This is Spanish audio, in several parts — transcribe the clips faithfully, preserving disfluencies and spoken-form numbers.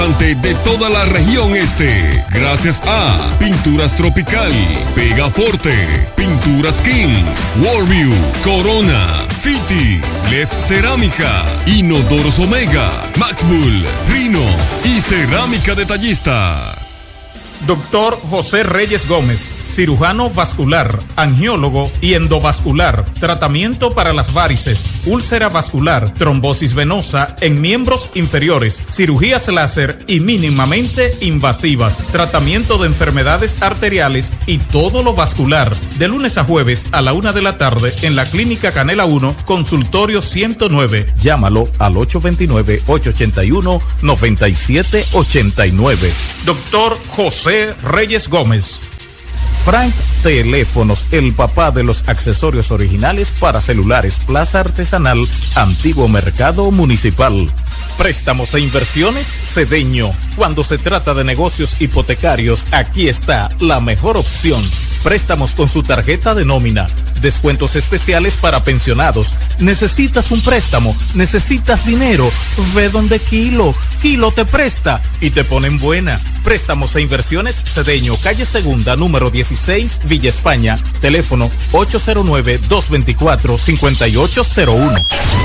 de toda la región este, gracias a Pinturas Tropical, Pegaforte, Pinturas King, Warview, Corona, Fiti, Left Cerámica, Inodoros Omega, Maxbull, Rino y Cerámica Detallista. Doctor José Reyes Gómez, cirujano vascular, angiólogo y endovascular, tratamiento para las varices, úlcera vascular, trombosis venosa en miembros inferiores, cirugías láser y mínimamente invasivas, tratamiento de enfermedades arteriales y todo lo vascular, de lunes a jueves a la una de la tarde en la Clínica Canela uno, consultorio ciento nueve. Llámalo al ocho dos nueve, ocho ocho uno, nueve siete ocho nueve. Doctor José Reyes Gómez. Frank Teléfonos, el papá de los accesorios originales para celulares, Plaza Artesanal, Antiguo Mercado Municipal. Préstamos e inversiones, Cedeño. Cuando se trata de negocios hipotecarios, aquí está la mejor opción. Préstamos con su tarjeta de nómina. Descuentos especiales para pensionados. ¿Necesitas un préstamo? ¿Necesitas dinero? Ve donde Kilo. Kilo te presta y te ponen buena. Préstamos e inversiones, Cedeño, calle Segunda, número dieciséis, Villa España. Teléfono ocho cero nueve, dos dos cuatro, cinco ocho cero uno.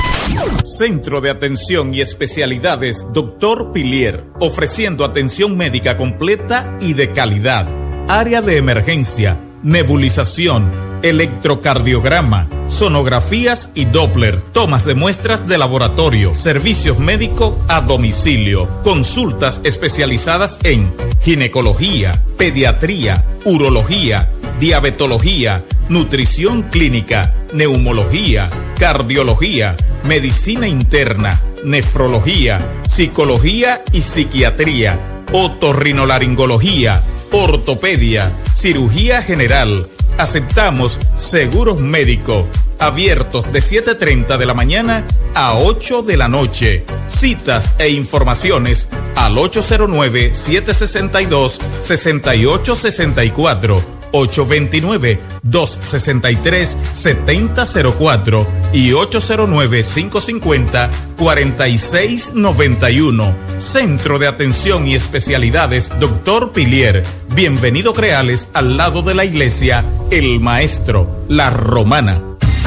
Centro de Atención y Especialidades Doctor Pilier, ofreciendo atención médica completa y de calidad. Área de emergencia, nebulización, electrocardiograma, sonografías y Doppler, tomas de muestras de laboratorio, servicios médicos a domicilio, consultas especializadas en ginecología, pediatría, urología, diabetología, nutrición clínica, neumología, cardiología, medicina interna, nefrología, psicología y psiquiatría, otorrinolaringología, ortopedia, cirugía general. Aceptamos seguros médicos, abiertos de siete y media de la mañana a ocho de la noche. Citas e informaciones al ocho cero nueve, siete seis dos, seis ocho seis cuatro, ocho dos nueve, dos seis tres, siete cero cero cuatro y ocho cero nueve, cinco cinco cero, cuatro seis nueve uno. Centro de Atención y Especialidades Doctor Pilier. Bienvenido Creales, al lado de la iglesia El Maestro, La Romana.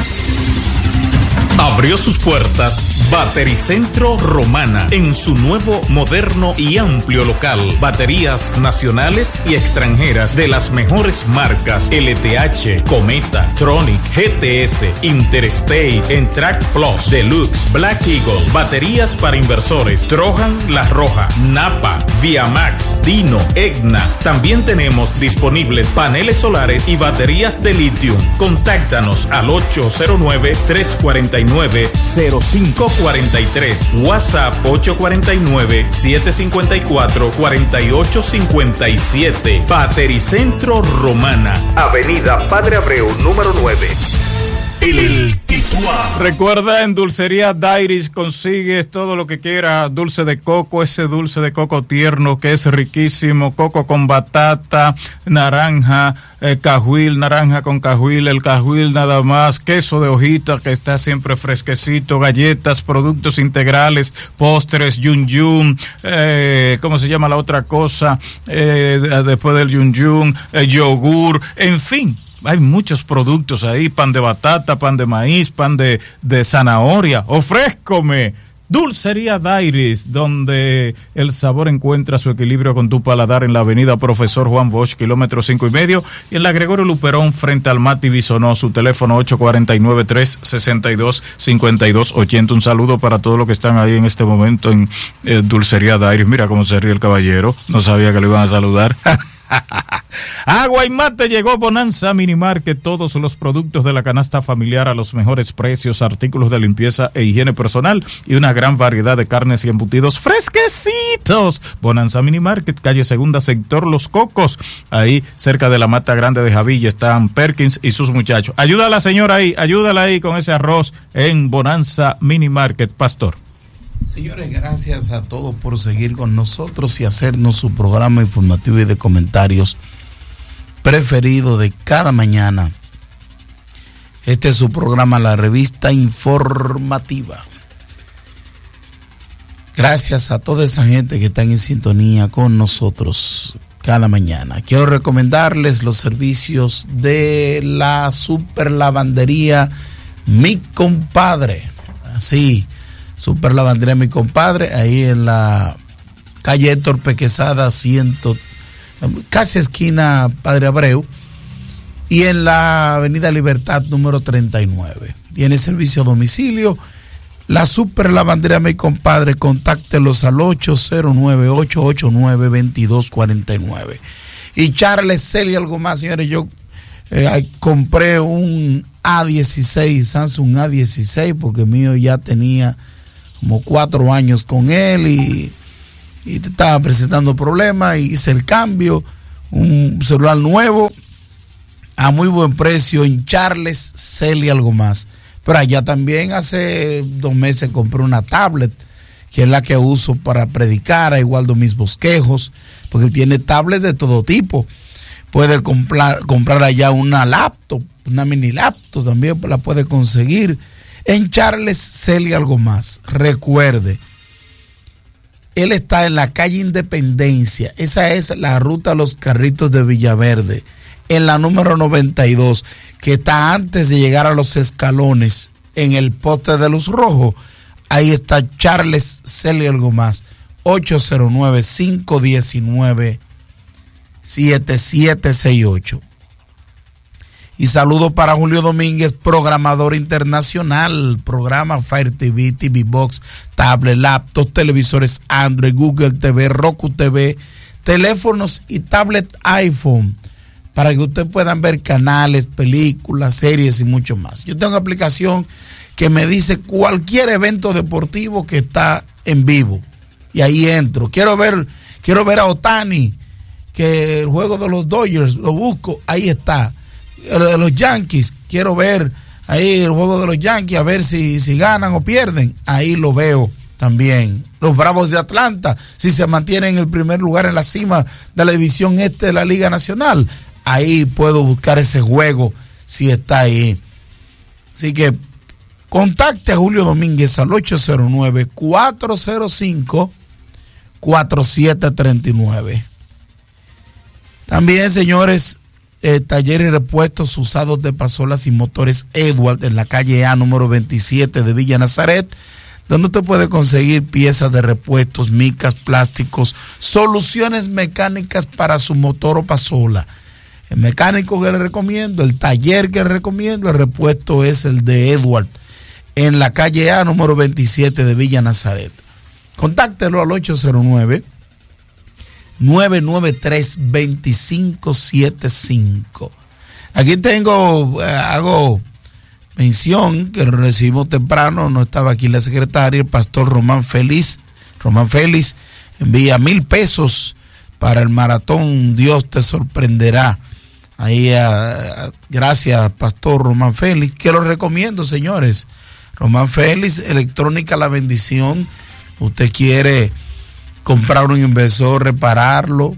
Abrió sus puertas Batericentro Romana en su nuevo, moderno y amplio local. Baterías nacionales y extranjeras de las mejores marcas: L T H, Cometa, Tronic, G T S, Interstate, Entrac Plus, Deluxe, Black Eagle. Baterías para inversores: Trojan, La Roja, Napa, Viamax, Dino, Egna. También tenemos disponibles paneles solares y baterías de litio. Contáctanos al ocho cero nueve, tres cuatro nueve, cero cinco cuatro tres. WhatsApp ocho cuatro nueve, siete cinco cuatro, cuatro ocho cinco siete. Batericentro Romana, Avenida Padre Abreu, número nueve. El Tituá. Recuerda, en Dulcería Dairis consigues todo lo que quieras. Dulce de coco, ese dulce de coco tierno que es riquísimo. Coco con batata, naranja, eh, cajuil, naranja con cajuil, el cajuil nada más. Queso de hojita que está siempre fresquecito. Galletas, productos integrales, postres, yun yun. Eh, ¿Cómo se llama la otra cosa? Eh, después del yun yun, eh, yogur, en fin. Hay muchos productos ahí, pan de batata, pan de maíz, pan de, de zanahoria. ¡Ofrézcome! Dulcería Dairis, donde el sabor encuentra su equilibrio con tu paladar, en la avenida Profesor Juan Bosch, kilómetro cinco y medio, y en la Gregorio Luperón, frente al Mati Bisonó. Su teléfono ocho cuatro nueve, tres seis dos, cinco dos ocho cero. Un saludo para todos los que están ahí en este momento en eh, Dulcería Dairis. Mira cómo se ríe el caballero, no sabía que le iban a saludar. Agua y Mate llegó Bonanza Mini Market, todos los productos de la canasta familiar a los mejores precios, artículos de limpieza e higiene personal y una gran variedad de carnes y embutidos fresquecitos. Bonanza Mini Market, calle Segunda, sector Los Cocos, ahí cerca de la Mata Grande de Javilla están Perkins y sus muchachos. Ayuda a la señora ahí, ayúdala ahí con ese arroz en Bonanza Mini Market, Pastor. Señores, gracias a todos por seguir con nosotros y hacernos su programa informativo y de comentarios preferido de cada mañana. Este es su programa, la revista informativa. Gracias a toda esa gente que está en sintonía con nosotros cada mañana. Quiero recomendarles los servicios de la super lavandería Mi Compadre. Así, super lavandería Mi Compadre, ahí en la calle Héctor Pequezada, ciento, casi esquina Padre Abreu, y en la avenida Libertad número treinta y nueve. Tiene servicio a domicilio. La super lavandería Mi Compadre, contáctelos al ocho cero nueve, ocho ocho nueve, dos dos cuatro nueve. Y Charles Celia, algo más, señores, yo eh, compré un A dieciséis, Samsung A dieciséis, porque mío ya tenía como cuatro años con él y, y estaba presentando problemas, y hice el cambio, un celular nuevo a muy buen precio en Charles Celia, algo más. Pero allá también hace dos meses compré una tablet, que es la que uso para predicar, igual de mis bosquejos, porque tiene tablet de todo tipo. Puede comprar, comprar allá una laptop, una mini laptop, también la puede conseguir en Charles Celia, algo más. Recuerde, él está en la calle Independencia, esa es la ruta a los Carritos de Villaverde, en la número noventa y dos, que está antes de llegar a los escalones, en el poste de luz rojo. Ahí está Charles Celia, algo más, ocho cero nueve, cinco uno nueve, siete siete seis ocho. Y saludo para Julio Domínguez, programador internacional, programa Fire T V, T V Box, tablet, laptop, televisores Android, Google T V, Roku T V, teléfonos y tablet iPhone, para que ustedes puedan ver canales, películas, series y mucho más. Yo tengo una aplicación que me dice cualquier evento deportivo que está en vivo, y ahí entro. Quiero ver, quiero ver a Ohtani, que el juego de los Dodgers, lo busco, ahí está. El de los Yankees, quiero ver ahí el juego de los Yankees, a ver si, si ganan o pierden, ahí lo veo también. Los Bravos de Atlanta, si se mantienen en el primer lugar en la cima de la división este de la Liga Nacional, ahí puedo buscar ese juego si está ahí. Así que contacte a Julio Domínguez al ocho cero nueve, cuatro cero cinco, cuatro siete tres nueve. También, señores, eh, taller y repuestos usados de pasolas y motores Edward en la calle A número veintisiete de Villa Nazaret, donde usted puede conseguir piezas de repuestos, micas, plásticos, soluciones mecánicas para su motor o pasola. El mecánico que le recomiendo, el taller que le recomiendo, el repuesto es el de Edward, en la calle A número veintisiete de Villa Nazaret. Contáctelo al ocho cero nueve, nueve nueve tres, dos cinco siete cinco. Aquí tengo, eh, hago mención que lo recibimos temprano, no estaba aquí la secretaria, el pastor Román Félix. Román Félix envía mil pesos para el maratón Dios te sorprenderá. Ahí, a, a, gracias, pastor Román Félix, que lo recomiendo, señores. Román Félix, Electrónica La Bendición. Usted quiere comprar un inversor, repararlo,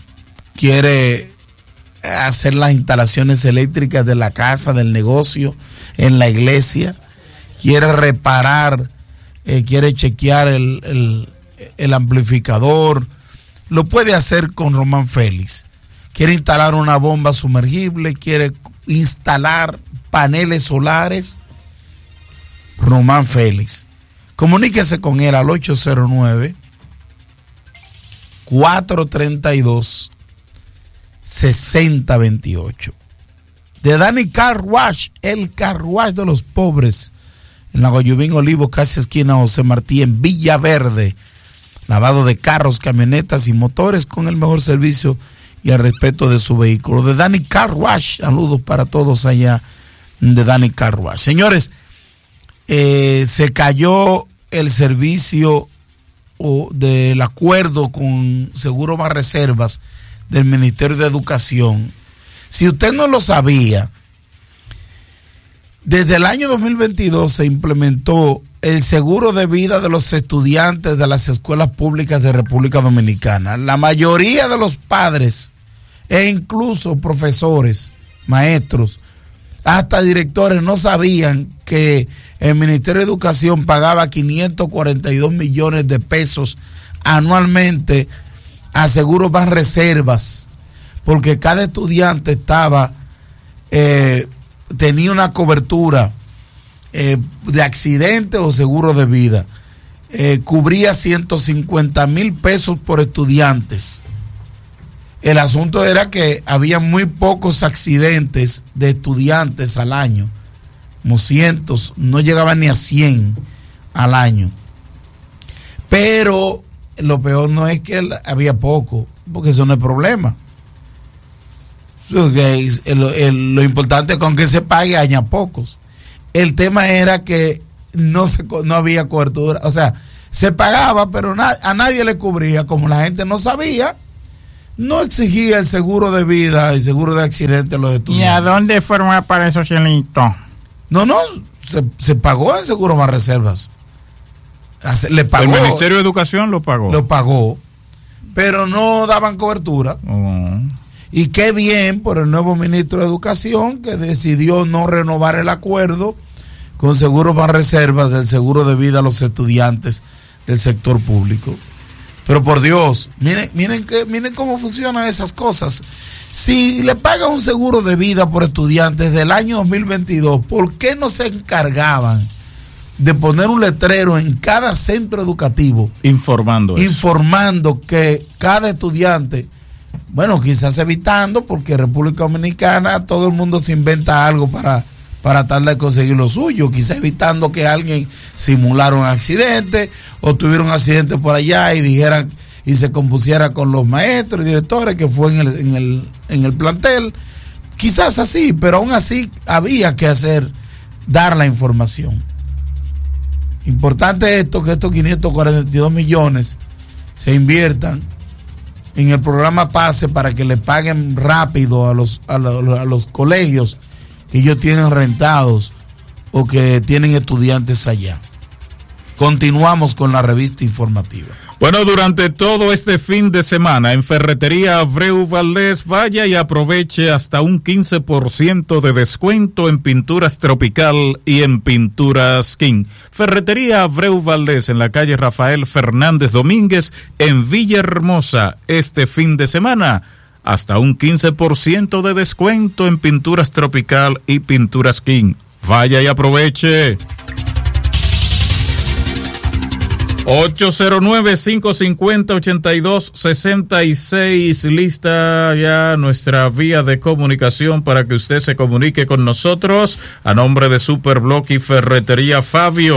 quiere hacer las instalaciones eléctricas de la casa, del negocio, en la iglesia, quiere reparar, eh, quiere chequear el, el, el amplificador, lo puede hacer con Román Félix. Quiere instalar una bomba sumergible, quiere instalar paneles solares, Román Félix. Comuníquese con él al ocho cero nueve, cuatro tres dos, seis cero dos ocho. De Dani Car Wash, el car wash de los pobres, en la Guayubín Olivo, casi esquina José Martí, en Villaverde. Lavado de carros, camionetas y motores con el mejor servicio y al respeto de su vehículo. De Dani Car Wash, saludos para todos allá de Dani Car Wash. Señores, eh, se cayó el servicio o del acuerdo con Seguro Banreservas del Ministerio de Educación. Si usted no lo sabía, desde el año dos mil veintidós se implementó el seguro de vida de los estudiantes de las escuelas públicas de República Dominicana. La mayoría de los padres e incluso profesores, maestros, hasta directores no sabían que el Ministerio de Educación pagaba quinientos cuarenta y dos millones de pesos anualmente a Seguro Banreservas, porque cada estudiante estaba, eh, tenía una cobertura eh, de accidente o seguro de vida. Eh, cubría ciento cincuenta mil pesos por estudiantes. El asunto era que había muy pocos accidentes de estudiantes al año, como cientos, no llegaban ni a cien al año. Pero lo peor no es que había poco, porque eso no es problema. Lo, el, lo importante es con que se pague haya pocos. El tema era que no se no había cobertura, o sea, se pagaba, pero na, a nadie le cubría. Como la gente no sabía, no exigía el seguro de vida y seguro de accidente a los estudiantes. ¿Y a dónde fueron a parar esos cielitos? No, no, se, se pagó el seguro Banreservas. Le pagó. El Ministerio de Educación lo pagó. Lo pagó, pero no daban cobertura. Oh. Y qué bien por el nuevo ministro de Educación, que decidió no renovar el acuerdo con Seguro Banreservas del seguro de vida a los estudiantes del sector público. Pero por Dios, miren, miren que, miren cómo funcionan esas cosas. Si le pagan un seguro de vida por estudiantes del año dos mil veintidós, ¿por qué no se encargaban de poner un letrero en cada centro educativo informando informando eso? Que cada estudiante, bueno, quizás evitando, porque en República Dominicana todo el mundo se inventa algo para para tratar de conseguir lo suyo, quizás evitando que alguien simulara un accidente o tuviera un accidente por allá y dijeran y se compusiera con los maestros y directores que fue en el, en el, en el plantel, quizás así, pero aún así había que hacer, dar la información. Importante esto, que estos quinientos cuarenta y dos millones se inviertan en el programa PASE para que le paguen rápido a los, a los, a los colegios que ellos tienen rentados o que tienen estudiantes allá. Continuamos con la revista informativa. Bueno, durante todo este fin de semana en Ferretería Abreu Valdés, vaya y aproveche hasta un quince por ciento de descuento en pinturas Tropical y en pinturas King. Ferretería Abreu Valdés en la calle Rafael Fernández Domínguez en Villahermosa, este fin de semana. Hasta un quince por ciento de descuento en pinturas Tropical y pinturas King. Vaya y aproveche. ocho cero nueve, cinco cinco cero, ocho dos seis seis, lista ya nuestra vía de comunicación para que usted se comunique con nosotros a nombre de Superblock y Ferretería Fabio.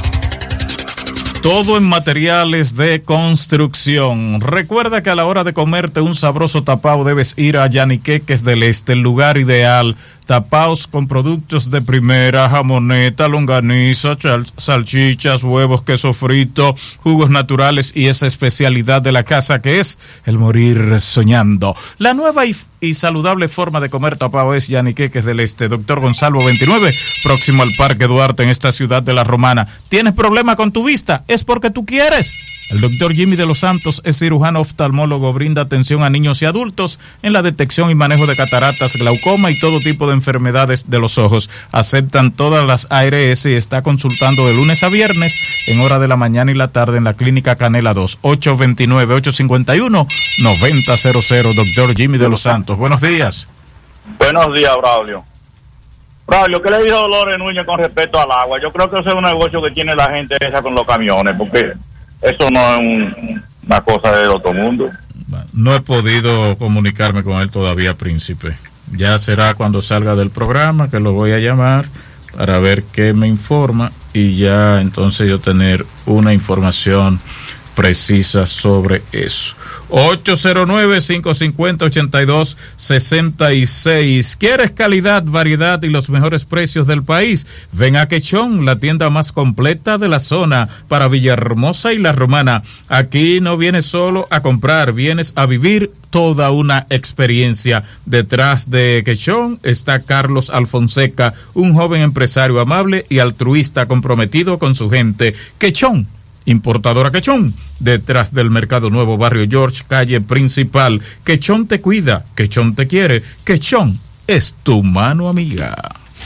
Todo en materiales de construcción. Recuerda que a la hora de comerte un sabroso tapao debes ir a Yaniqueques del Este, el lugar ideal. Tapaos con productos de primera, jamoneta, longaniza, chal, salchichas, huevos, queso frito, jugos naturales y esa especialidad de la casa que es el morir soñando. La nueva y, y saludable forma de comer tapao es Yaniqueques del Este. Doctor Gonzalo veintinueve, próximo al Parque Duarte en esta ciudad de la Romana. ¿Tienes problema con tu vista? Es porque tú quieres. El doctor Jimmy de los Santos es cirujano oftalmólogo, brinda atención a niños y adultos en la detección y manejo de cataratas, glaucoma y todo tipo de enfermedades de los ojos. Aceptan todas las A R S y está consultando de lunes a viernes en hora de la mañana y la tarde en la Clínica Canela dos, ocho dos nueve, ocho cinco uno, nueve cero cero. Doctor Jimmy de los Santos, buenos días. Buenos días, Braulio. Braulio, ¿qué le dijo Dolores Núñez con respecto al agua? Yo creo que ese es un negocio que tiene la gente esa con los camiones, porque eso no es un, una cosa del otro mundo. No he podido comunicarme con él todavía, príncipe. Ya será cuando salga del programa que lo voy a llamar para ver qué me informa y ya entonces yo tener una información precisa sobre eso. ocho cero nueve, cinco cinco cero, ocho dos seis seis. ¿Quieres calidad, variedad y los mejores precios del país? Ven a Quechón, la tienda más completa de la zona para Villahermosa y La Romana. Aquí no vienes solo a comprar, vienes a vivir toda una experiencia. Detrás de Quechón está Carlos Alfonseca, un joven empresario amable y altruista comprometido con su gente. Quechón, Importadora Quechón, detrás del Mercado Nuevo, Barrio George, calle principal. Quechón te cuida, Quechón te quiere, Quechón es tu mano amiga.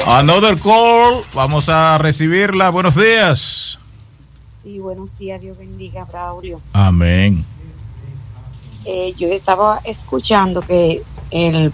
Another call, vamos a recibirla. Buenos días. Sí, buenos días, Dios bendiga, Braulio. Amén. Eh, yo estaba escuchando que el,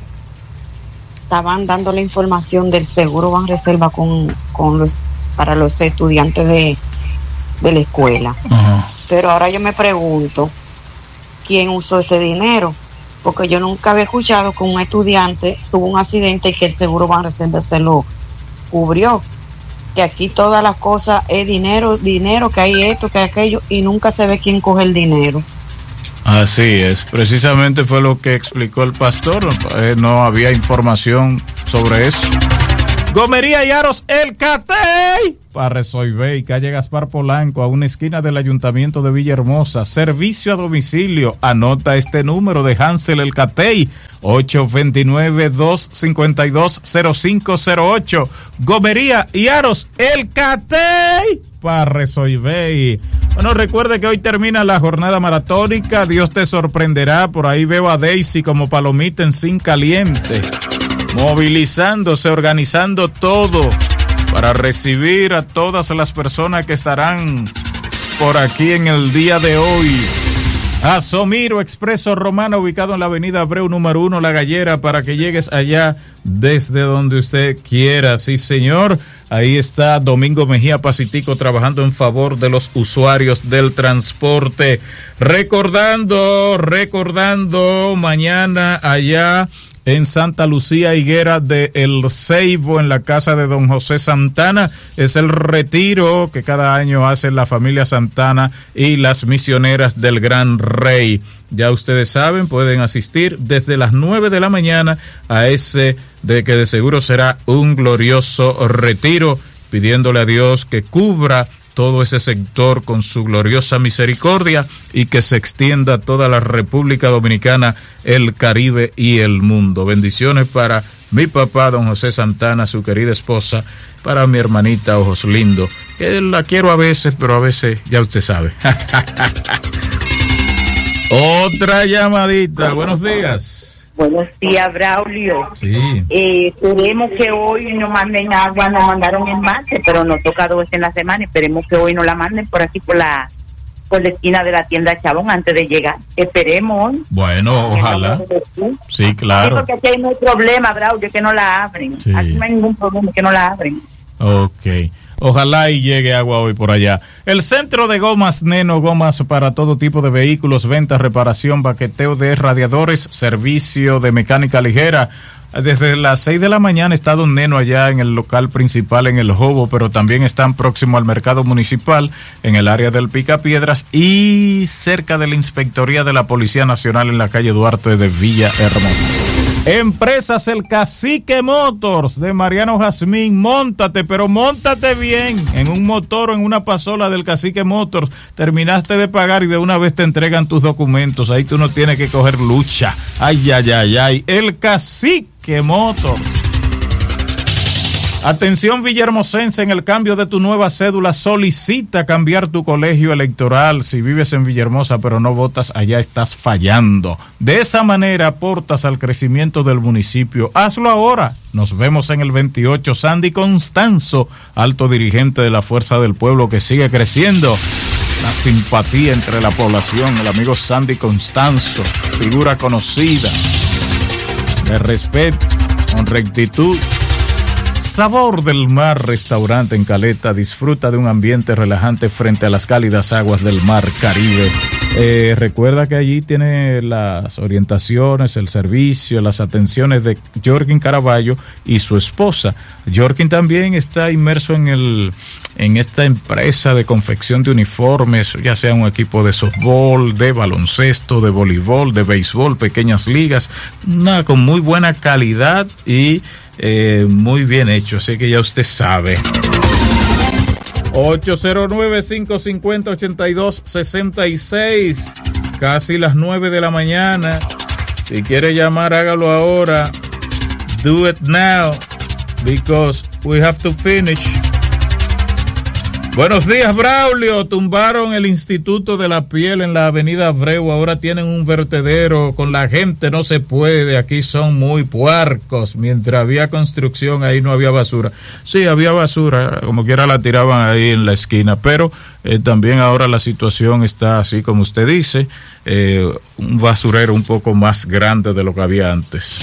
estaban dando la información del seguro Banreserva con, con los, para los estudiantes de, de la escuela. Ajá. Pero ahora yo me pregunto, ¿quién usó ese dinero? Porque yo nunca había escuchado que un estudiante tuvo un accidente y que el seguro Banreserva se lo cubrió. Que aquí todas las cosas es dinero, dinero, que hay esto, que hay aquello, y nunca se ve quién coge el dinero. Así es, precisamente fue lo que explicó el pastor, eh, no había información sobre eso. Gomería y Aros El Catey, para resolver, calle Gaspar Polanco, a una esquina del Ayuntamiento de Villahermosa, servicio a domicilio, anota este número de Hansel El Catey, ocho dos nueve, dos cinco dos, cero cinco cero ocho, Gomería y Aros El Catey, para resolver. Bueno, recuerde que hoy termina la jornada maratónica, Dios te sorprenderá, por ahí veo a Daisy como palomita en zinc caliente, movilizándose, organizando todo para recibir a todas las personas que estarán por aquí en el día de hoy. Asomiro Expreso Romana, ubicado en la avenida Abreu número uno, La Gallera, para que llegues allá desde donde usted quiera. Sí, señor. Ahí está Domingo Mejía Pacitico trabajando en favor de los usuarios del transporte. Recordando, recordando, mañana allá en Santa Lucía Higuera de El Ceibo, en la casa de don José Santana, es el retiro que cada año hace la familia Santana y las misioneras del Gran Rey. Ya ustedes saben, pueden asistir desde las nueve de la mañana a ese de que de seguro será un glorioso retiro, pidiéndole a Dios que cubra todo ese sector con su gloriosa misericordia y que se extienda a toda la República Dominicana, el Caribe y el mundo. Bendiciones para mi papá, don José Santana, su querida esposa, para mi hermanita Ojos Lindo, que la quiero a veces, pero a veces ya usted sabe. Otra llamadita, buenos días. Buenos días, Braulio. Sí. Eh, esperemos que hoy nos manden agua, nos mandaron en martes, pero nos toca dos veces en la semana. Esperemos que hoy nos la manden por aquí, por la por la esquina de la tienda Chabón, antes de llegar. Esperemos. Bueno, ojalá. Sí, claro. Sí, porque aquí hay un problema, Braulio, que no la abren. Sí. Aquí no hay ningún problema, que no la abren. Ok. Ojalá y llegue agua hoy por allá. El Centro de Gomas Neno, gomas para todo tipo de vehículos, venta, reparación, baqueteo de radiadores, servicio de mecánica ligera. Desde las seis de la mañana está Don Neno allá en el local principal en El Jobo, pero también están próximo al mercado municipal en el área del Picapiedras y cerca de la Inspectoría de la Policía Nacional en la calle Duarte de Villahermosa. Empresas El Cacique Motors de Mariano Jazmín, móntate, pero móntate bien en un motor o en una pasola del Cacique Motors. Terminaste de pagar y de una vez te entregan tus documentos. Ahí tú no tienes que coger lucha. Ay, ay, ay, ay. El Cacique Motors. Atención villahermosense, en el cambio de tu nueva cédula solicita cambiar tu colegio electoral. Si vives en Villahermosa pero no votas allá, estás fallando. De esa manera aportas al crecimiento del municipio. Hazlo ahora. Nos vemos en el veintiocho. Sandy Constanzo, alto dirigente de la Fuerza del Pueblo, que sigue creciendo. La simpatía entre la población. El amigo Sandy Constanzo, figura conocida, de respeto, con rectitud. Sabor del Mar Restaurante en Caleta, disfruta de un ambiente relajante frente a las cálidas aguas del Mar Caribe. Eh, recuerda que allí tiene las orientaciones, el servicio, las atenciones de Jorgin Caraballo y su esposa. Jorgin también está inmerso en el en esta empresa de confección de uniformes, ya sea un equipo de softball, de baloncesto, de voleibol, de béisbol, pequeñas ligas, una con muy buena calidad y Eh, muy bien hecho, así que ya usted sabe. ocho cero nueve, cinco cinco cero, ocho dos seis seis, casi las nueve de la mañana. Si quiere llamar, hágalo ahora. Do it now, because we have to finish. Buenos días, Braulio. Tumbaron el Instituto de la Piel en la avenida Abreu. Ahora tienen un vertedero. Con la gente no se puede. Aquí son muy puercos. Mientras había construcción, ahí no había basura. Sí, había basura. Como quiera la tiraban ahí en la esquina. Pero eh, también ahora la situación está así como usted dice. Eh, un basurero un poco más grande de lo que había antes.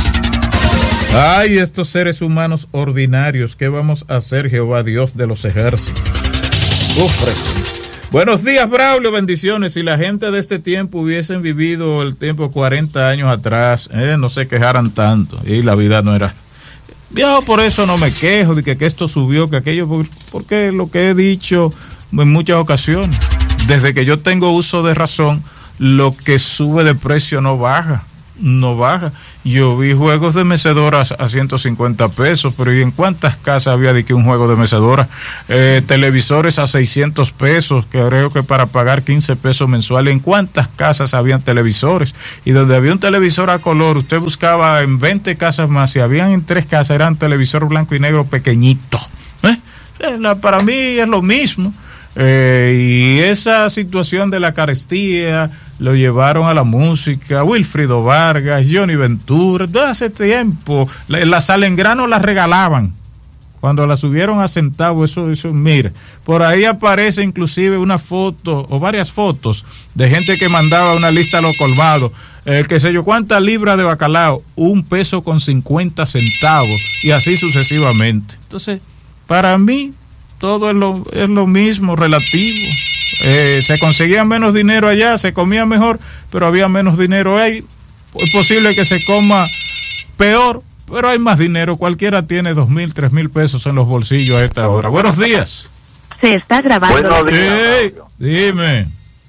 Ay, estos seres humanos ordinarios. ¿Qué vamos a hacer, Jehová Dios de los ejércitos? Ufre. Buenos días, Braulio, bendiciones. Si la gente de este tiempo hubiesen vivido el tiempo cuarenta años atrás, eh, no se quejaran tanto y la vida no era. Yo por eso no me quejo de que, que esto subió, que aquello, porque lo que he dicho en muchas ocasiones, desde que yo tengo uso de razón, lo que sube de precio no baja. No baja. Yo vi juegos de mecedoras a ciento cincuenta pesos, pero ¿y en cuántas casas había de que un juego de mecedora? Eh, televisores a seiscientos pesos, que creo que para pagar quince pesos mensuales. ¿En cuántas casas habían televisores? Y donde había un televisor a color, usted buscaba en veinte casas más, y habían en tres casas, eran televisor blanco y negro pequeñito. ¿Eh? Eh, la, para mí es lo mismo. Eh, y esa situación de la carestía lo llevaron a la música. Wilfrido Vargas, Johnny Ventura, de hace tiempo la, la sal en grano la regalaban cuando la subieron a centavos. Eso, eso, mire, por ahí aparece inclusive una foto o varias fotos de gente que mandaba una lista a los colmados, eh, que sé yo, cuántas libras de bacalao, un peso con cincuenta centavos, y así sucesivamente. Entonces, para mí todo es lo, es lo mismo, relativo. Eh, se conseguía menos dinero allá, se comía mejor, pero había menos dinero ahí. Es posible que se coma peor, pero hay más dinero. Cualquiera tiene dos mil, tres mil pesos en los bolsillos a esta hora. Buenos días. Se está grabando. Buenos días. Hey, dime.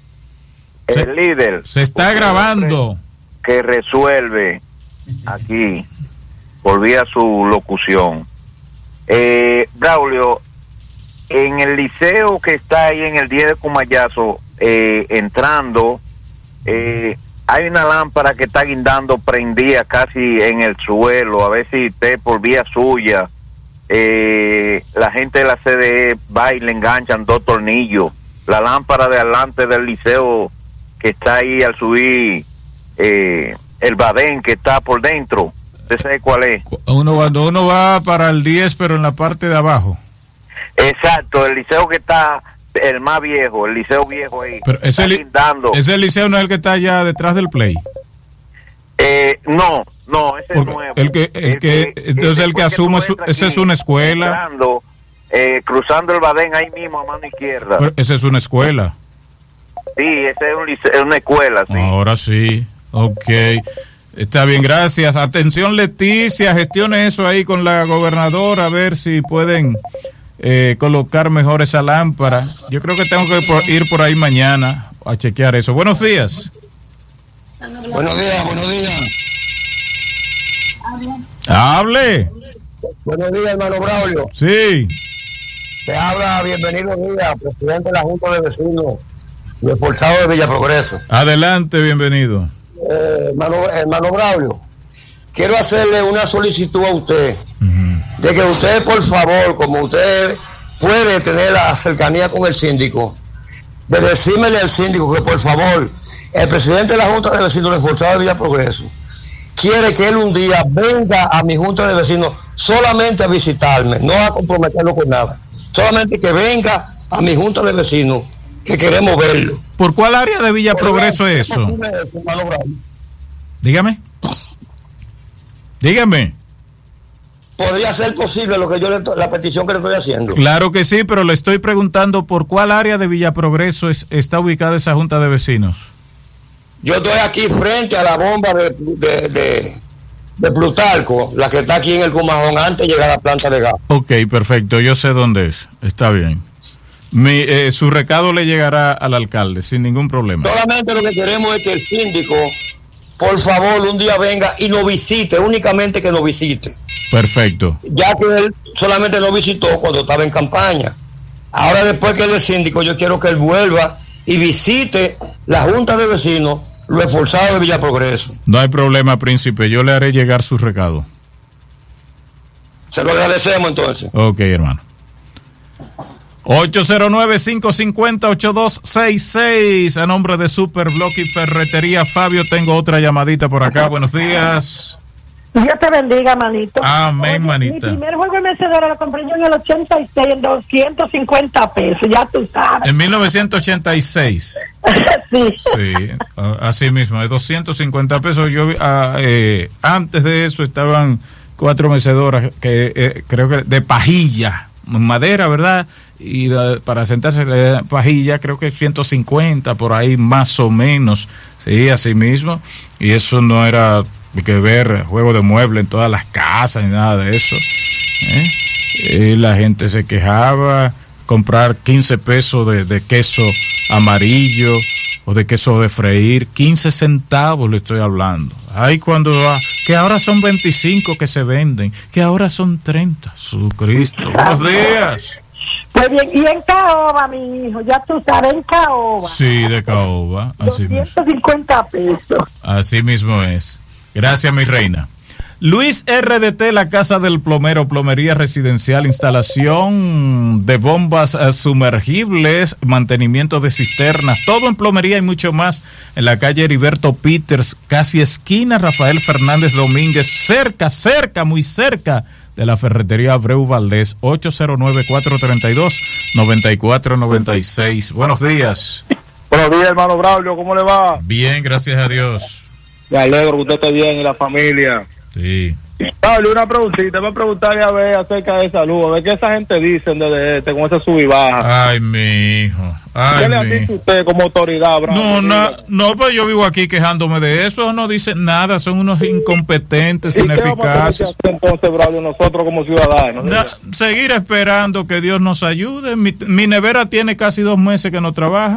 El se, líder. Se está grabando. Que resuelve aquí, volví a su locución. Eh, Braulio, en el liceo que está ahí en el diez de Cumayazo, eh, entrando, eh, hay una lámpara que está guindando prendida casi en el suelo. A ver si usted por vía suya, eh, la gente de la C D E va y le enganchan dos tornillos. La lámpara de adelante del liceo que está ahí al subir eh, el badén que está por dentro. ¿Usted sabe cuál es? Uno, cuando uno va para el diez, pero en la parte de abajo. Exacto, el liceo que está, el más viejo, el liceo viejo ahí. Pero ese, li ese liceo no es el que está allá detrás del Play. Eh, no, no, ese es nuevo. El que, el, el que, que, entonces el que asume, su, esa es una escuela. Entrando, eh, cruzando el badén ahí mismo a mano izquierda. Pero esa es una escuela. Sí, esa es, un liceo, es una escuela, sí. Ahora sí, ok. Está bien, gracias. Atención, Leticia, gestione eso ahí con la gobernadora, a ver si pueden eh, colocar mejor esa lámpara. Yo creo que tengo que por, ir por ahí mañana a chequear eso. Buenos días. Buenos días, buenos días. Hable. Buenos días, hermano Braulio. Sí. Te habla, bienvenido día, presidente de la Junta de Vecinos y expulsado de Villa Progreso. Adelante, bienvenido. Eh, hermano, hermano Braulio, quiero hacerle una solicitud a usted, uh-huh. de que usted, por favor, como usted puede tener la cercanía con el síndico, de decírmele al síndico que, por favor, el presidente de la Junta de Vecinos del expulsado de Villa Progreso quiere que él un día venga a mi Junta de Vecinos solamente a visitarme, no a comprometerlo con nada, solamente que venga a mi Junta de Vecinos, que queremos verlo. ¿Por cuál área de Villa Progreso es eso? Dígame. Dígame. ¿Podría ser posible lo que yo le, la petición que le estoy haciendo? Claro que sí, pero le estoy preguntando por cuál área de Villa Progreso es, está ubicada esa Junta de Vecinos. Yo estoy aquí frente a la bomba de, de, de, de Plutarco, la que está aquí en el Comajón antes de llegar a la planta de gas. Ok, perfecto, yo sé dónde es, está bien. Mi, eh, su recado le llegará al alcalde sin ningún problema. Solamente lo que queremos es que el síndico, por favor, un día venga y nos visite, únicamente que nos visite. Perfecto. Ya que él solamente nos visitó cuando estaba en campaña. Ahora, después que él es síndico, yo quiero que él vuelva y visite la Junta de Vecinos, los expulsados de Villa Progreso. No hay problema, príncipe, yo le haré llegar su recado. Se lo agradecemos entonces. Ok, hermano. ocho cero nueve, cinco cinco cero, ocho dos seis seis. A nombre de Superblock y Ferretería Fabio, tengo otra llamadita por acá. Buenos días. Dios te bendiga, manito. Amén, Oye, manita. Mi primer juego de mecedora lo compré yo en el ochenta y seis en doscientos cincuenta pesos, ya tú sabes. En mil novecientos ochenta y seis. Sí. Sí, así mismo, de doscientos cincuenta pesos. Yo ah, eh, antes de eso estaban cuatro mecedoras que eh, creo que de pajilla, madera, ¿verdad? Y de, para sentarse de pajilla creo que ciento cincuenta por ahí más o menos. Sí, así mismo. Y eso no era que ver juego de muebles en todas las casas ni nada de eso. ¿eh? Y la gente se quejaba, comprar quince pesos de, de queso amarillo o de queso de freír, quince centavos le estoy hablando. Ay, cuando ah, que ahora son veinticinco que se venden, que ahora son treinta. Su Cristo. Buenos días. Pues bien, y en caoba, mi hijo, ya tú sabes, en caoba. Sí, de caoba, así mismo. doscientos cincuenta pesos. Así mismo es. Gracias, mi reina. Luis R D T, la casa del plomero, plomería residencial, instalación de bombas uh, sumergibles, mantenimiento de cisternas, todo en plomería y mucho más en la calle Heriberto Peters, casi esquina Rafael Fernández Domínguez, cerca, cerca, muy cerca de la ferretería Abreu Valdés. Ocho cero nueve, cuatro tres dos, nueve cuatro nueve seis. Buenos días. Buenos días, hermano Braulio, ¿cómo le va? Bien, gracias a Dios. Me alegro que usted esté bien y la familia. Sí. Pablo, una preguntita, me preguntarle a ver acerca de salud, a ver qué esa gente dice de este, con ese sub y baja. Ay, mi hijo. Ay, ¿Qué le ha dicho usted como autoridad, Braulio? No, no, no, pues yo vivo aquí quejándome de eso, no dicen nada, son unos incompetentes, ineficaces. ¿Qué entonces, Braulio, nosotros como ciudadanos? Da, seguir esperando que Dios nos ayude. Mi, mi nevera tiene casi dos meses que no trabaja.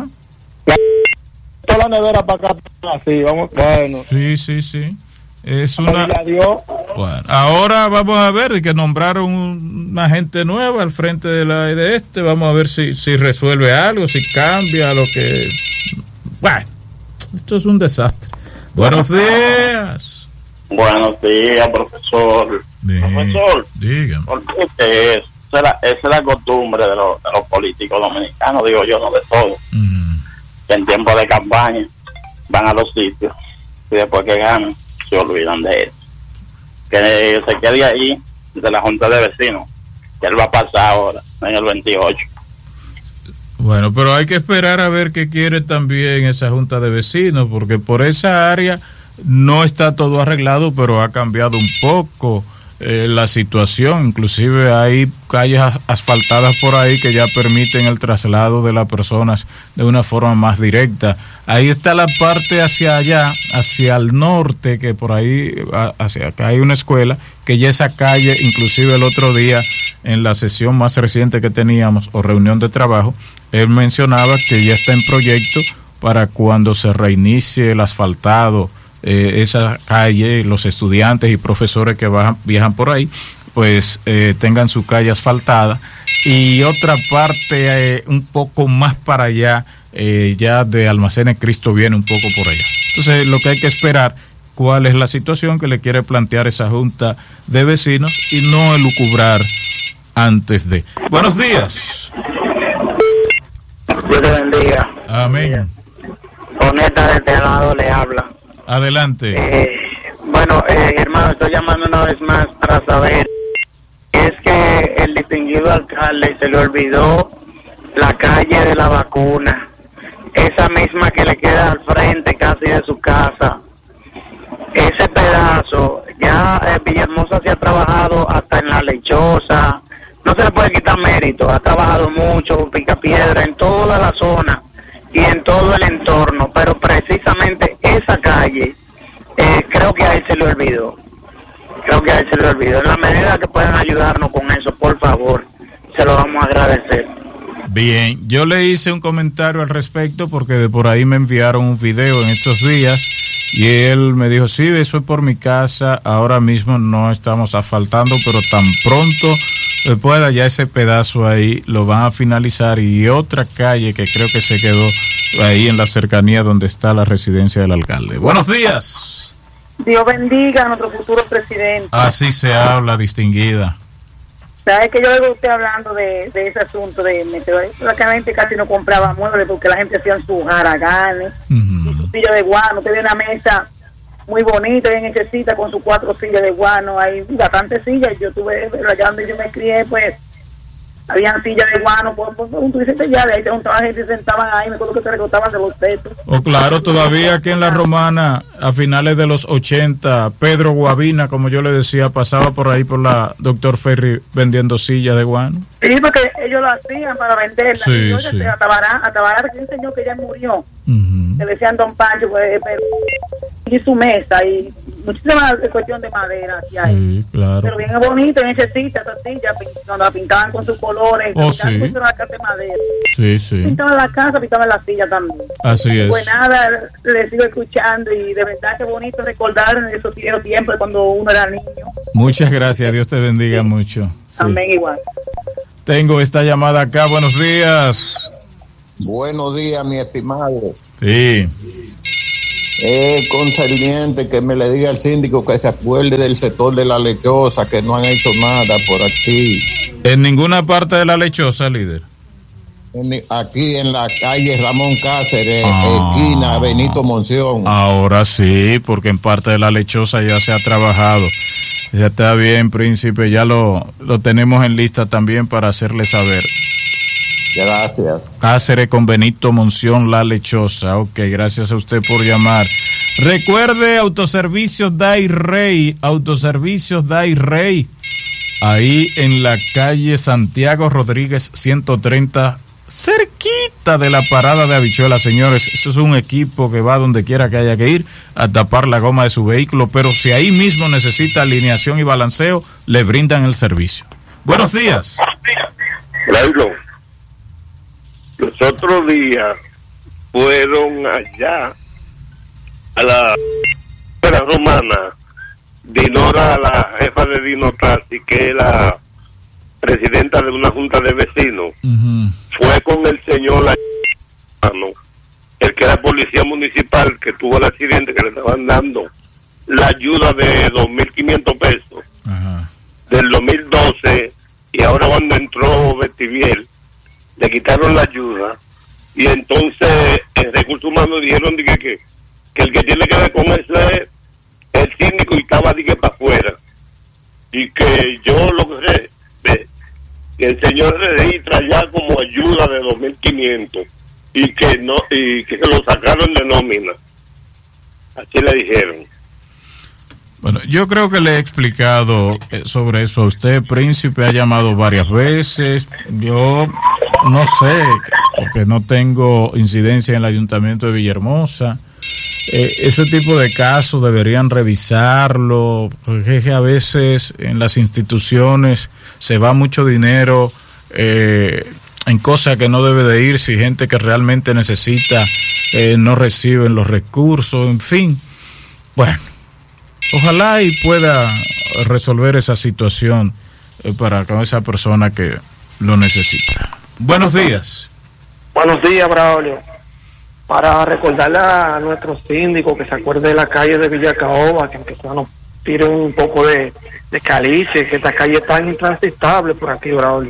Toda la nevera para acá, así, vamos, bueno. Sí, sí, sí. Es una... Dios. Bueno, ahora vamos a ver que nombraron una gente nueva al frente de la de este, vamos a ver si, si resuelve algo, si cambia lo que... Bueno, esto es un desastre. Buenos días. Buenos días, profesor. Bien. Profesor, dígame. ¿Por qué es? Esa es la, esa es la costumbre de los, de los políticos dominicanos, digo yo, no de todos. Mm. Que en tiempo de campaña van a los sitios y después que ganan se olvidan de él. Que se quede ahí de la Junta de Vecinos, que él va a pasar ahora en el veintiocho. Bueno, pero hay que esperar a ver qué quiere también esa Junta de Vecinos, porque por esa área no está todo arreglado, pero ha cambiado un poco eh, la situación. Inclusive hay calles asfaltadas por ahí que ya permiten el traslado de las personas de una forma más directa. Ahí está la parte hacia allá, hacia el norte, que por ahí, hacia acá hay una escuela, que ya esa calle, inclusive el otro día, en la sesión más reciente que teníamos, o reunión de trabajo, él mencionaba que ya está en proyecto para cuando se reinicie el asfaltado, eh, esa calle, los estudiantes y profesores que bajan, viajan por ahí, pues eh, tengan su calle asfaltada. Y otra parte eh, un poco más para allá, eh, ya de Almacenes Cristo viene un poco por allá. Entonces lo que hay que esperar, cuál es la situación que le quiere plantear esa Junta de Vecinos y no elucubrar antes de. Buenos días. Dios te bendiga. Amén. Honesta de este lado le habla. Adelante. Eh, bueno, eh, hermano, estoy llamando una vez más para saber, es que el distinguido alcalde se le olvidó la calle de la vacuna, esa misma que le queda al frente casi de su casa. Ese pedazo, ya eh, Villahermosa se ha trabajado hasta en La Lechosa, no se le puede quitar mérito, ha trabajado mucho, Picapiedra, en toda la zona y en todo el entorno, pero precisamente esa calle, eh, creo que a él se le olvidó, creo que a él se le olvidó. En la medida que puedan ayudarnos con eso, por favor, se lo vamos a agradecer. Bien, yo le hice un comentario al respecto porque de por ahí me enviaron un video en estos días y él me dijo, sí, eso es por mi casa, ahora mismo no estamos asfaltando, pero tan pronto pueda ya ese pedazo ahí lo van a finalizar, y otra calle que creo que se quedó ahí en la cercanía donde está la residencia del alcalde. Buenos días. Dios bendiga a nuestro futuro presidente. Así se habla, distinguida. Sabes que yo oigo usted hablando de, de ese asunto de meteoritos, la gente casi no compraba muebles porque la gente hacía sus haraganes uh-huh. y su silla de guano. Usted ve una mesa muy bonita, bien hechecita, con sus cuatro sillas de guano. Hay bastantes sillas. Yo tuve, pero allá donde yo me crié, pues, habían sillas de guano, por, por, por un tuicete ya, de ahí se juntaban gente y se sentaban ahí, me acuerdo que se recortaban de los tetos. Oh, claro, todavía aquí en La Romana, a finales de los ochenta, Pedro Guavina, como yo le decía, pasaba por ahí por la Doctor Ferry vendiendo sillas de guano. Sí, porque ellos lo hacían para venderlas. Sí, y yo, sí. A Tabará, a Tabará, que un señor que ya murió, uh-huh. que decían Don Pancho, pues, pero, y su mesa, y muchísimas cuestión de madera que hay. Sí, claro. Pero bien bonito, en hechecita, esa silla, cuando la pintaban con sus colores, oh, pintaban sí. con la casa de madera. Sí, sí. Pintaban la casa, pintaban la silla también. Así es. Pues nada, le sigo escuchando y de verdad que bonito recordar en esos tiempos de cuando uno era niño. Muchas gracias, Dios te bendiga sí. mucho. Sí. Amén, igual. Tengo esta llamada acá, buenos días. Buenos días, mi estimado. Sí. Es concerniente que me le diga al síndico que se acuerde del sector de La Lechosa, que no han hecho nada por aquí. En ninguna parte de La Lechosa, líder. En, aquí en la calle Ramón Cáceres, ah, esquina Benito Monción. Ahora sí, porque en parte de La Lechosa ya se ha trabajado. Ya está bien, príncipe, ya lo, lo tenemos en lista también para hacerle saber. Gracias. Cáceres con Benito Monción, La Lechosa. Ok, gracias a usted por llamar. Recuerde, Autoservicios Day Rey, Autoservicios Day Rey, ahí en la calle Santiago Rodríguez ciento treinta, cerquita de la parada de Habichuela, señores. Eso es un equipo que va donde quiera que haya que ir a tapar la goma de su vehículo, pero si ahí mismo necesita alineación y balanceo, le brindan el servicio. Buenos días. Claro. Los otros días fueron allá a la, a la Romana, Dinora, la jefa de Dino Taxi, que es la presidenta de una junta de vecinos, uh-huh. fue con el señor, el que era policía municipal, que tuvo el accidente, que le estaban dando la ayuda de dos mil quinientos pesos, uh-huh. del dos mil doce, y ahora cuando entró Betiviel, le quitaron la ayuda, y entonces en Recursos Humanos dijeron que, que, que el que tiene que ver con eso es el síndico y estaba dije para afuera, y que yo lo que sé, ve, que el señor registra ya como ayuda de dos mil quinientos y que no y que se lo sacaron de nómina, así le dijeron. Bueno, yo creo que le he explicado sobre eso a usted, príncipe, ha llamado varias veces. Yo no sé, porque no tengo incidencia en el ayuntamiento de Villahermosa. Eh, ese tipo de casos deberían revisarlo, porque es que a veces en las instituciones se va mucho dinero eh, en cosas que no debe de ir, si gente que realmente necesita eh, no reciben los recursos, en fin. Bueno, ojalá y pueda resolver esa situación eh, para con esa persona que lo necesita. Buenos días. Buenos días, Braulio. Para recordarle a nuestro síndico que se acuerde de la calle de Villa Caoba, que empezó a nos tire un poco de, de calice, que esta calle está intransitable por aquí, Braulio.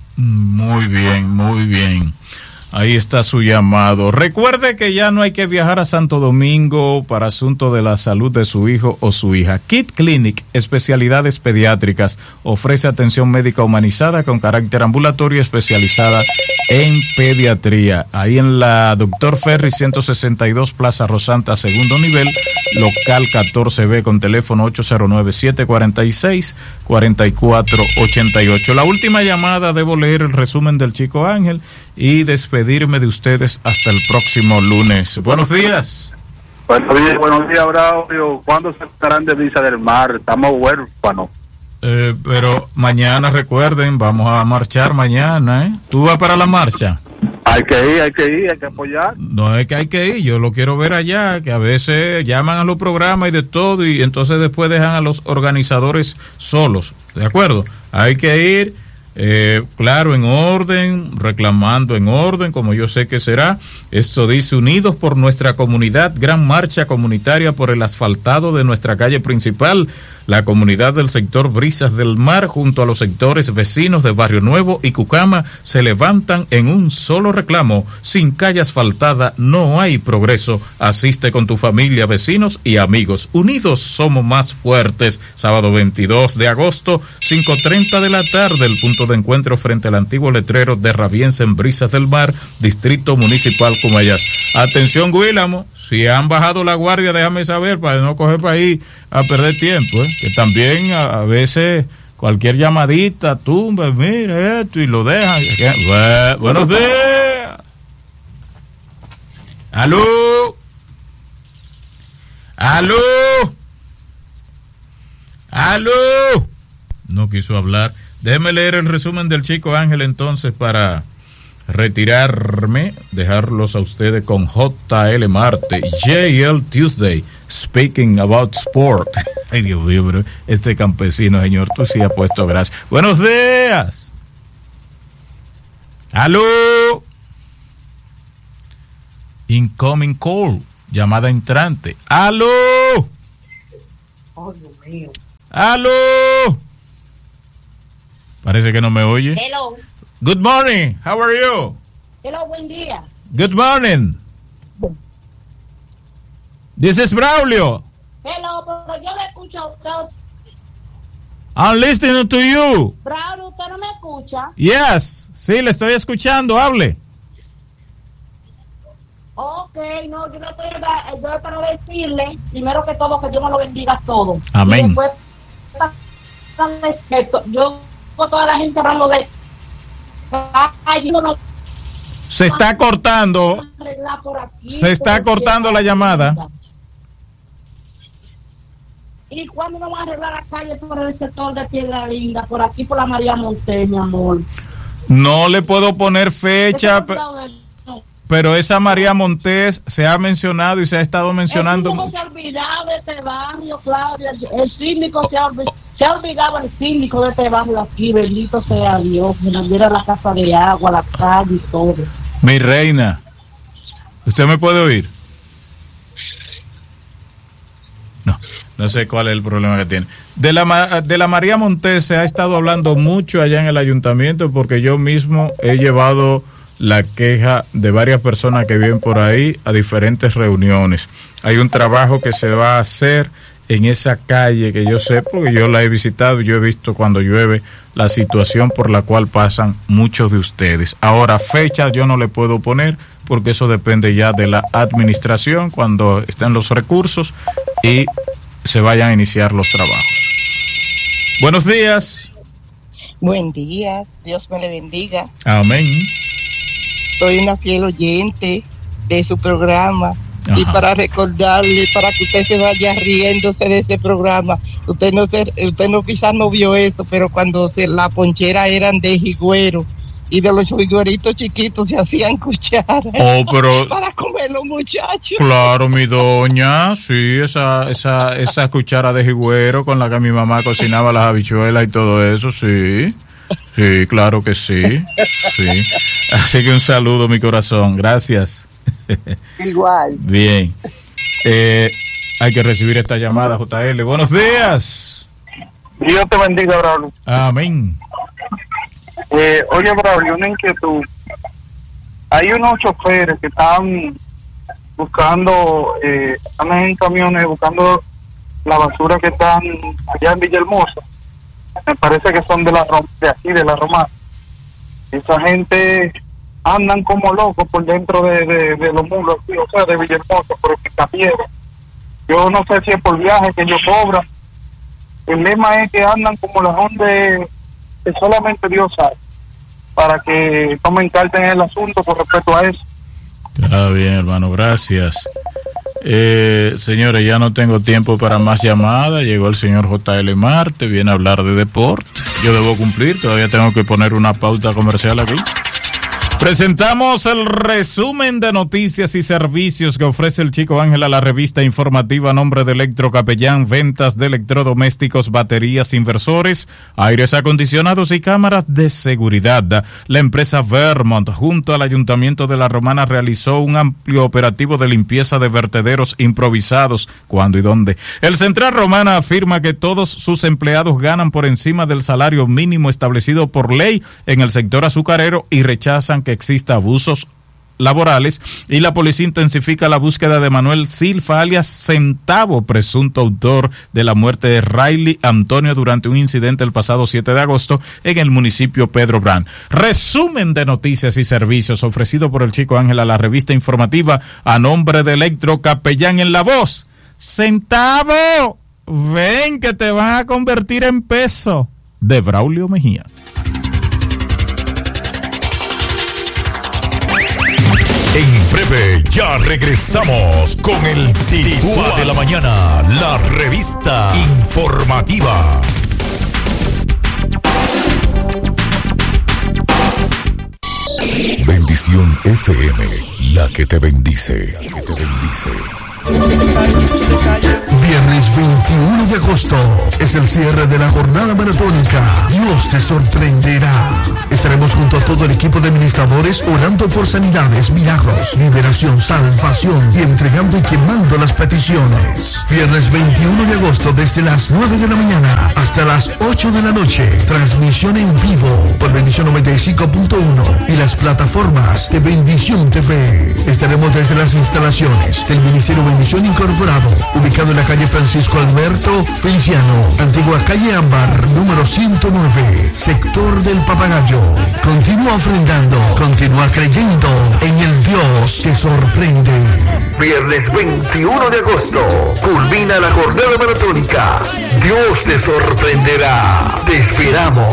Muy bien, muy bien. Ahí está su llamado. Recuerde que ya no hay que viajar a Santo Domingo para asunto de la salud de su hijo o su hija. Kid Clinic, especialidades pediátricas, ofrece atención médica humanizada con carácter ambulatorio especializada en pediatría. Ahí en la Doctor Ferry ciento sesenta y dos, Plaza Rosanta, segundo nivel, local catorce B, con teléfono ocho cero nueve, siete cuatro seis, cuatro cuatro ocho ocho. La última llamada, debo leer el resumen del Chico Ángel y despedirme de ustedes hasta el próximo lunes. Buenos días. Buenos días, buenos días, Braulio. ¿Cuándo se estarán de Visa del Mar? Estamos huérfanos. Eh, pero mañana, recuerden, vamos a marchar mañana, ¿eh? ¿Tú vas para la marcha? Hay que ir, hay que ir, hay que apoyar. No es que hay que ir, yo lo quiero ver allá, que a veces llaman a los programas y de todo, y entonces después dejan a los organizadores solos, ¿de acuerdo? Hay que ir. Eh, claro, en orden, reclamando en orden, como yo sé que será. Esto dice: unidos por nuestra comunidad, gran marcha comunitaria por el asfaltado de nuestra calle principal. La comunidad del sector Brisas del Mar, junto a los sectores vecinos de Barrio Nuevo y Cucama, se levantan en un solo reclamo: sin calle asfaltada no hay progreso. Asiste con tu familia, vecinos y amigos. Unidos somos más fuertes. Sábado veintidós de agosto, cinco treinta de la tarde, el punto de encuentro frente al antiguo letrero de Rabiense en Brisas del Mar, Distrito Municipal Cumayas. Atención, Guílamo, si han bajado la guardia, déjame saber para no coger para ahí a perder tiempo, ¿eh? Que también a, a veces cualquier llamadita tumba, mira esto y lo dejan. Bu- buenos días. Aló. Aló. Aló. No quiso hablar. Déjeme leer el resumen del Chico Ángel entonces para retirarme, dejarlos a ustedes con J L Marte, J L Tuesday, speaking about sport. Ay, Dios mío, pero este campesino, señor, tú sí has puesto gracias. Buenos días. Aló. Incoming call, llamada entrante. Aló. Oh, Dios mío. Aló. Parece que no me oye. Hello. Good morning. How are you? Hello, buen día. Good morning. This is Braulio. Hello, pero yo le escucho a usted. I'm listening to you. Braulio, ¿usted no me escucha? Yes. Sí, le estoy escuchando. Hable. Ok, no, yo no estoy, yo para decirle, primero que todo, que Dios me lo bendiga todo. Amén. Y después, al respecto, yo con toda la gente hablando de... Ay, yo no, Se está cortando. Se está cortando la llamada. ¿Y cuándo nos van a arreglar la calle por el sector de Piedra Linda? Por aquí, por la María Monte, mi amor. No le puedo poner fecha, pe- pero esa María Montés se ha mencionado y se ha estado mencionando. El síndico se ha olvidado de este barrio, Claudia. El, el síndico se ha, olvidado, se ha olvidado el síndico de este barrio aquí. Bendito sea Dios. Que nos diera la casa de agua, la calle y todo. Mi reina, ¿usted me puede oír? No, no sé cuál es el problema que tiene. De la, de la María Montés se ha estado hablando mucho allá en el ayuntamiento porque yo mismo he llevado la queja de varias personas que viven por ahí a diferentes reuniones. Hay un trabajo que se va a hacer en esa calle que yo sé porque yo la he visitado, yo he visto cuando llueve la situación por la cual pasan muchos de ustedes. Ahora, fecha yo no le puedo poner porque eso depende ya de la administración cuando estén los recursos y se vayan a iniciar los trabajos. Buenos días. Buen día, Dios me le bendiga. Amén. Soy una fiel oyente de su programa. Ajá. Y para recordarle, para que usted se vaya riéndose de este programa, usted no se, usted no quizás no vio esto, pero cuando se, la ponchera eran de jigüero y de los jigüeritos chiquitos se hacían cucharas Oh, pero para comer los muchachos. claro, mi doña, sí, esa, esa, esa cuchara de jigüero con la que mi mamá cocinaba las habichuelas y todo eso, sí. Sí, claro que sí, sí. Así que un saludo, mi corazón, gracias. Igual. Bien. Eh, hay que recibir esta llamada, J L. Buenos días. Dios te bendiga, Braulio. Amén. Eh, oye, Braulio, una inquietud. Hay unos choferes que están buscando, eh, están en camiones buscando la basura que están allá en Villahermosa. Me parece que son de la de aquí, de la Romana. Esa gente andan como locos por dentro de, de, de los muros, o sea, de Villahermosa, por el Picapiedra. Yo no sé si es por viaje que ellos cobran. El lema es que andan como la onda de, que solamente Dios sabe, para que tomen carta en el asunto con respecto a eso. Está bien, hermano, gracias. Eh, señores, ya no tengo tiempo para más llamadas. Llegó el señor J L Marte, viene a hablar de deporte. Yo debo cumplir, todavía tengo que poner una pauta comercial aquí. Presentamos el resumen de noticias y servicios que ofrece el Chico Ángel a la revista informativa a nombre de Electrocapellán, ventas de electrodomésticos, baterías, inversores, aires acondicionados y cámaras de seguridad. La empresa Vermont, junto al Ayuntamiento de La Romana, realizó un amplio operativo de limpieza de vertederos improvisados. ¿Cuándo y dónde? El Central Romana afirma que todos sus empleados ganan por encima del salario mínimo establecido por ley en el sector azucarero y rechazan que exista abusos laborales, y la policía intensifica la búsqueda de Manuel Silva alias Centavo, presunto autor de la muerte de Riley Antonio durante un incidente el pasado siete de agosto en el municipio Pedro Brán. Resumen de noticias y servicios ofrecido por el Chico Ángel a la revista informativa a nombre de Electrocapellán. En la voz, Centavo, ven que te van a convertir en peso, de Braulio Mejía. En breve ya regresamos con el Titúa de la Mañana, la revista informativa. Bendición F M, la que te bendice, la que te bendice. Viernes veintiuno de agosto es el cierre de la jornada maratónica. Dios te sorprenderá. Estaremos junto a todo el equipo de administradores orando por sanidades, milagros, liberación, salvación y entregando y quemando las peticiones. Viernes veintiuno de agosto desde las nueve de la mañana hasta las ocho de la noche. Transmisión en vivo por Bendición noventa y cinco punto uno y las plataformas de Bendición T V. Estaremos desde las instalaciones del Ministerio Bendición Incorporado, ubicado en la calle Francisco Alberto Feliciano, antigua calle Ámbar, número ciento nueve, sector del Papagayo. Continúa ofrendando, continúa creyendo en el Dios que sorprende. Viernes veintiuno de agosto, culmina la jornada maratónica. Dios te sorprenderá. Te esperamos.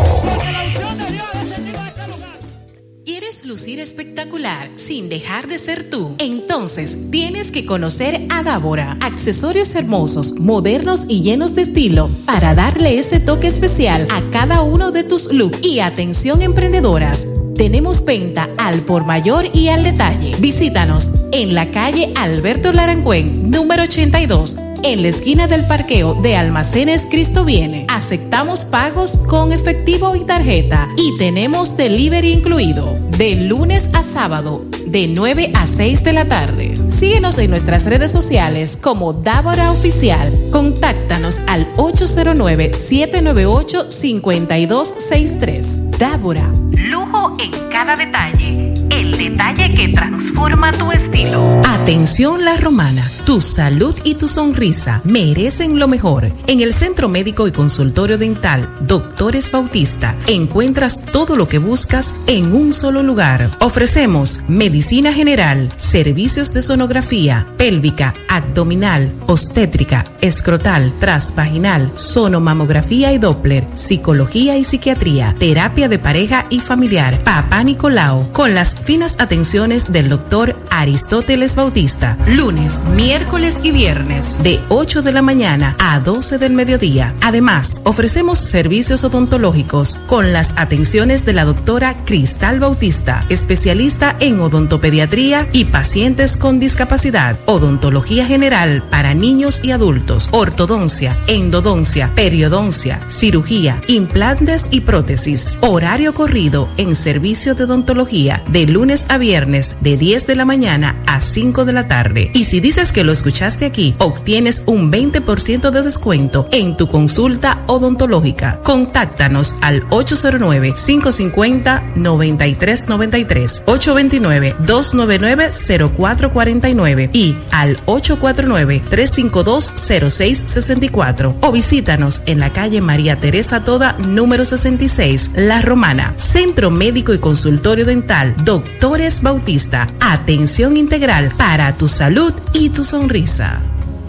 Lucir espectacular sin dejar de ser tú? Entonces tienes que conocer a Dávora. Accesorios hermosos, modernos y llenos de estilo para darle ese toque especial a cada uno de tus looks. Y atención emprendedoras, tenemos venta al por mayor y al detalle. Visítanos en la calle Alberto Larangüen, número ochenta y dos, en la esquina del parqueo de Almacenes Cristo Viene. Aceptamos pagos con efectivo y tarjeta y tenemos delivery incluido de lunes a sábado de nueve a seis de la tarde. Síguenos en nuestras redes sociales como Dávora Oficial. Contáctanos al ocho cero nueve, siete nueve ocho, cinco dos seis tres. Dávora, lujo en cada detalle. El detalle que transforma tu estilo. Atención La Romana, tu salud y tu sonrisa merecen lo mejor. En el Centro Médico y Consultorio Dental Doctores Bautista encuentras todo lo que buscas en un solo lugar. Ofrecemos medicina general, servicios de sonografía, pélvica, abdominal, obstétrica, escrotal, transvaginal, sonomamografía y Doppler, psicología y psiquiatría, terapia de pareja y familiar, Papá Nicolau, con las finas atenciones del doctor Aristóteles Bautista, lunes, miércoles y viernes, de ocho de la mañana a doce del mediodía. Además, ofrecemos servicios odontológicos con las atenciones de la doctora Cristal Bautista, especialista en odontopediatría y pacientes con discapacidad, odontología general para niños y adultos, ortodoncia, endodoncia, periodoncia, cirugía, implantes y prótesis. Horario corrido en servicio de odontología de lunes a viernes de diez de la mañana a cinco de la tarde. Y si dices que lo escuchaste aquí, obtienes un veinte por ciento de descuento en tu consulta odontológica. Contáctanos al ocho cero nueve, cinco cinco cero, nueve tres nueve tres, ocho dos nueve, dos nueve nueve, cero cuatro cuatro nueve y al ocho cuatro nueve, tres cinco dos, cero seis seis cuatro, o visítanos en la calle María Teresa Toda, número sesenta y seis, La Romana. Centro Médico y Consultorio Dental Doctores Bautista. Atención integral para tu salud y tu sonrisa.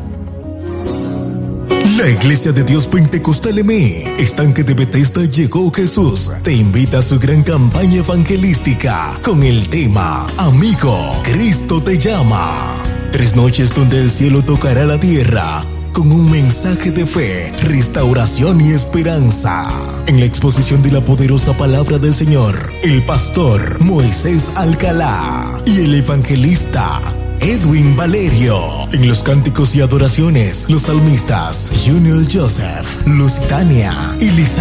La Iglesia de Dios Pentecostal M E, Estanque de Bethesda Llegó Jesús, te invita a su gran campaña evangelística con el tema Amigo, Cristo te llama. Tres noches donde el cielo tocará la tierra con un mensaje de fe, restauración y esperanza. En la exposición de la poderosa palabra del Señor, el pastor Moisés Alcalá y el evangelista Edwin Valerio. En los cánticos y adoraciones, los salmistas Junior Joseph, Lusitania y Lisa.